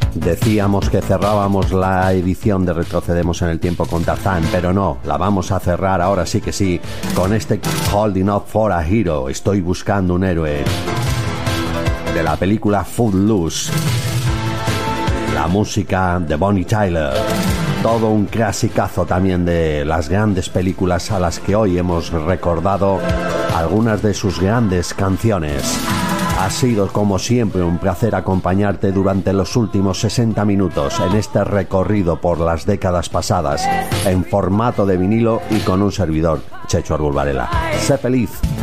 Decíamos que cerrábamos la edición de Retrocedemos en el Tiempo con Tarzán, pero no, la vamos a cerrar ahora sí que sí, con este Holding Up for a Hero, Estoy buscando un héroe, de la película Footloose. La música de Bonnie Tyler. Todo un clasicazo también de las grandes películas a las que hoy hemos recordado algunas de sus grandes canciones. Ha sido como siempre un placer acompañarte durante los últimos 60 minutos en este recorrido por las décadas pasadas en formato de vinilo y con un servidor, Checho Arbul Varela. Sé feliz.